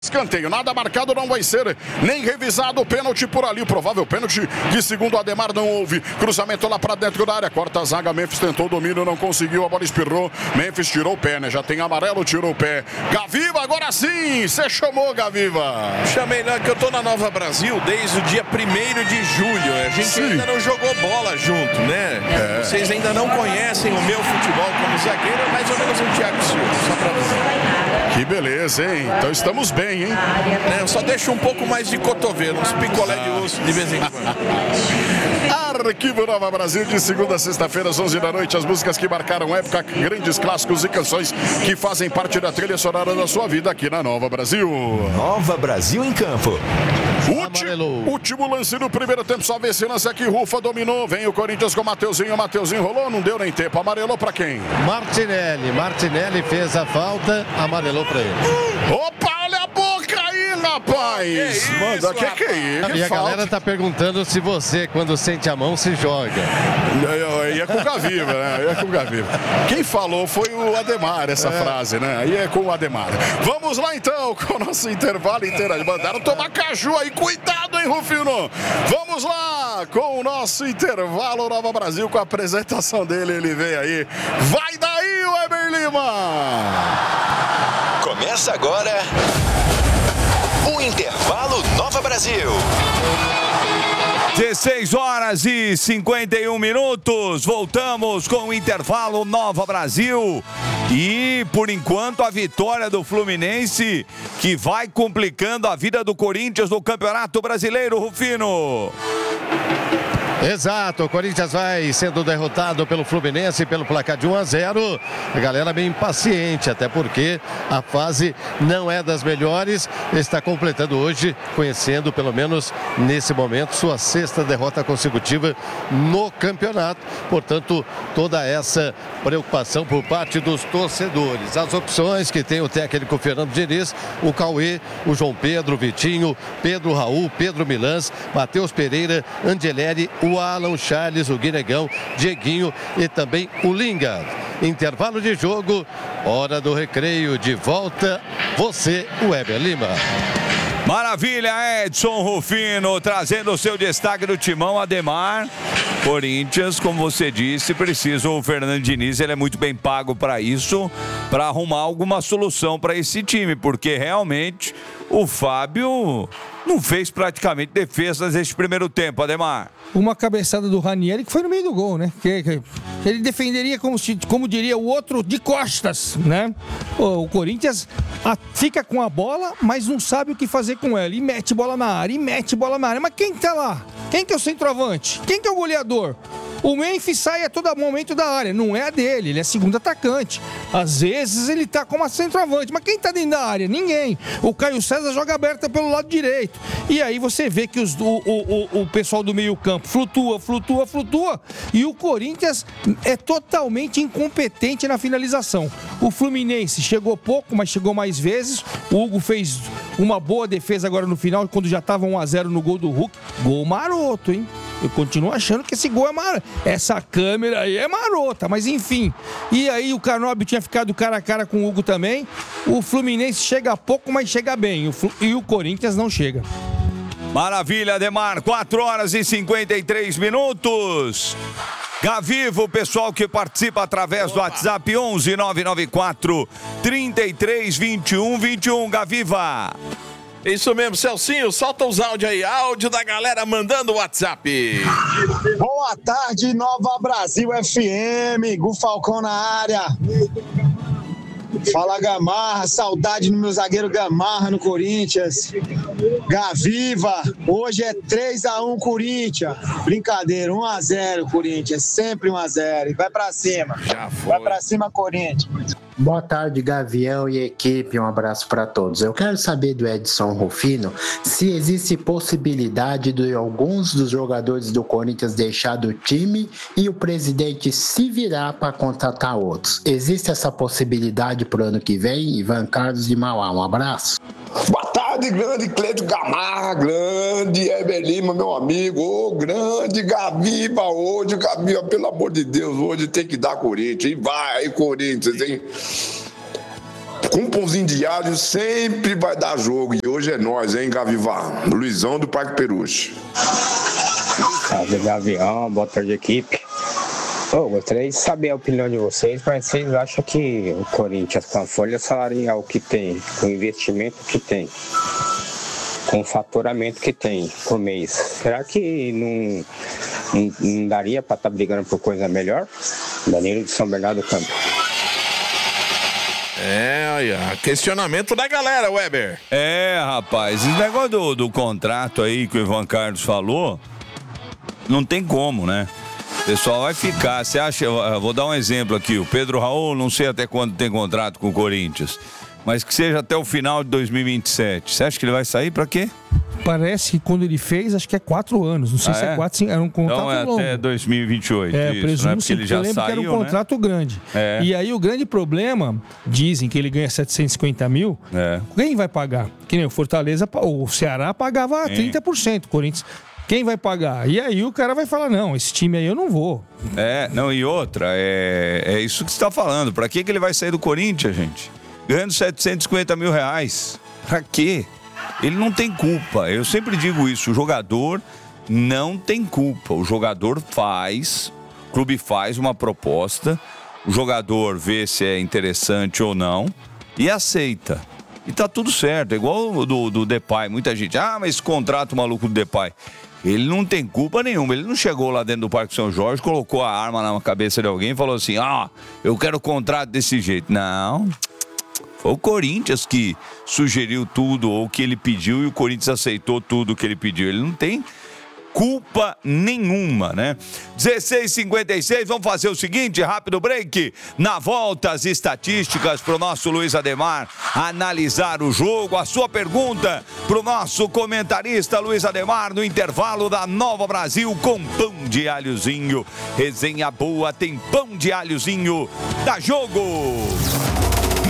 Escanteio, nada marcado, não vai ser nem revisado o pênalti por ali, o provável pênalti que segundo o Ademar não houve. Cruzamento lá pra dentro da área, corta a zaga, Memphis tentou o domínio, não conseguiu, a bola espirrou, Memphis tirou o pé, né? Já tem amarelo, tirou o pé. Gaviva, agora sim, você chamou, Gaviva. Chamei, não, que eu tô na Nova Brasil desde o dia 1º de julho, a gente ainda não jogou bola junto, né? Vocês ainda não conhecem o meu futebol como zagueiro, é mais ou menos o Thiago Silva, só pra dizer. Que beleza, hein? Então estamos bem, hein? Eu só deixo um pouco mais de cotovelo, uns picolé de osso de vez em quando. Arquivo Nova Brasil, de segunda a sexta-feira, às 11 da noite. As músicas que marcaram época, grandes clássicos e canções que fazem parte da trilha sonora da sua vida aqui na Nova Brasil. Nova Brasil em campo. Último lance do primeiro tempo, só vê esse lance aqui. Rufa dominou, vem o Corinthians com o Mateuzinho. Rolou, não deu nem tempo. Amarelou pra quem? Martinelli fez a falta, amarelou pra ele. Opa, olha a boca aí, rapaz! Manda, que é isso? E a galera tá perguntando se você, quando sente a mão, se joga. Aí é com o Gaviva, né? Aí é com o Gaviva. Quem falou foi o Ademar, essa frase, né? Aí é com o Ademar. Vamos lá, então, com o nosso intervalo inteiro. Mandaram tomar caju aí. Cuidado, hein, Rufino? Vamos lá, com o nosso intervalo Nova Brasil, com a apresentação dele. Ele vem aí. Vai daí, Weber Lima! Começa agora o Intervalo Nova Brasil. 16h51. Voltamos com o Intervalo Nova Brasil. E, por enquanto, a vitória do Fluminense, que vai complicando a vida do Corinthians no Campeonato Brasileiro, Rufino. Exato, o Corinthians vai sendo derrotado pelo Fluminense pelo placar de 1-0. A galera bem impaciente, até porque a fase não é das melhores. Está completando hoje, conhecendo pelo menos nesse momento sua 6ª derrota consecutiva no campeonato. Portanto, toda essa preocupação por parte dos torcedores. As opções que tem o técnico Fernando Diniz, o Cauê, o João Pedro, o Vitinho, Pedro Raul, Pedro Milans, Matheus Pereira, Angeleri, o Alan, Charles, o Guinegão, Dieguinho e também o Linga. Intervalo de jogo, hora do recreio, de volta, você, Weber Lima. Maravilha, Edson Rufino, trazendo o seu destaque do timão, Ademar. Corinthians, como você disse, precisa o Fernando Diniz, ele é muito bem pago para isso, para arrumar alguma solução para esse time, porque realmente o Fábio não fez praticamente defesas neste primeiro tempo, Ademar. Uma cabeçada do Ranieri que foi no meio do gol, né? Que ele defenderia, como diria o outro, de costas, né? O Corinthians fica com a bola, mas não sabe o que fazer com ela. E mete bola na área, Mas quem tá lá? Quem que é o centroavante? Quem que é o goleador? O Memphis sai a todo momento da área. Não é a dele, ele é segundo atacante. Às vezes ele tá como centroavante. Mas quem tá dentro da área? Ninguém. O Caio César joga aberta pelo lado direito. E aí você vê que o pessoal do meio campo flutua. E o Corinthians é totalmente incompetente na finalização. O Fluminense chegou pouco, mas chegou mais vezes. O Hugo fez uma boa defesa agora no final, quando já estava 1-0 no gol do Hulk. Gol maroto, hein? Eu continuo achando que esse gol é maroto. Essa câmera aí é marota, mas enfim. E aí o Canóbio tinha ficado cara a cara com o Hugo também. O Fluminense chega pouco, mas chega bem. E o Corinthians não chega. Maravilha, Ademar. 4h53. Gaviva, o pessoal que participa através do WhatsApp 11 994 33 21 21. Gaviva. Isso mesmo, Celcinho, solta os áudios aí, áudio da galera mandando o WhatsApp. Boa tarde, Nova Brasil FM, Gu Falcão na área. Fala Gamarra, saudade do meu zagueiro Gamarra no Corinthians. Gaviva, hoje é 3-1 Corinthians. Brincadeira, 1-0 Corinthians, sempre 1-0. E vai pra cima. Vai pra cima, Corinthians. Boa tarde, Gavião e equipe, um abraço para todos. Eu quero saber do Edson Rufino se existe possibilidade de alguns dos jogadores do Corinthians deixar do time e o presidente se virar para contratar outros. Existe essa possibilidade pro ano que vem? Ivan Carlos de Mauá, um abraço. Boa tarde, grande Cleito Gamarra, grande Weber Lima, meu amigo, grande Gaviva hoje, Gaviva, pelo amor de Deus, hoje tem que dar Corinthians, e vai Corinthians, hein? com um pãozinho de alho sempre vai dar jogo. E hoje é nós, hein, Gavivar? Luizão do Parque Peruche. Salve, Gavião. Boa tarde, equipe. Gostaria de saber a opinião de vocês, mas vocês acham que o Corinthians, com a folha salarial que tem, com o investimento que tem, com o faturamento que tem por mês, será que não daria para estar brigando por coisa melhor? Danilo de São Bernardo do Campo. Questionamento da galera, Weber. Rapaz, esse negócio do contrato aí que o Ivan Carlos falou, não tem como, né? O pessoal vai ficar, você acha, vou dar um exemplo aqui, o Pedro Raul, não sei até quando tem contrato com o Corinthians, mas que seja até o final de 2027, você acha que ele vai sair pra quê? Parece que quando ele fez, acho que é 4 anos, não sei se é 4, 5, era um contrato longo. Então é até 2028, isso, presumo, né? Porque ele já eu lembro saiu, que era um contrato grande. E aí o grande problema, dizem que ele ganha 750 mil, quem vai pagar? Que nem o Fortaleza, o Ceará pagava 30%, o Corinthians... Quem vai pagar? E aí o cara vai falar, não, esse time aí eu não vou. E outra, é isso que você está falando. Pra que ele vai sair do Corinthians, gente? Ganhando 750 mil reais. Pra quê? Ele não tem culpa. Eu sempre digo isso, o jogador não tem culpa. O jogador faz, o clube faz uma proposta, o jogador vê se é interessante ou não e aceita. E tá tudo certo, é igual o do Depay. Muita gente, mas esse contrato maluco do Depay. Ele não tem culpa nenhuma, ele não chegou lá dentro do Parque São Jorge, colocou a arma na cabeça de alguém e falou assim, eu quero contrato desse jeito. Não, foi o Corinthians que sugeriu tudo ou que ele pediu e o Corinthians aceitou tudo que ele pediu. Ele não tem culpa nenhuma, né? 16h56, vamos fazer o seguinte, rápido break. Na volta, as estatísticas pro nosso Luiz Ademar analisar o jogo. A sua pergunta pro nosso comentarista Luiz Ademar no intervalo da Nova Brasil com pão de alhozinho. Resenha boa, tem pão de alhozinho. Dá jogo!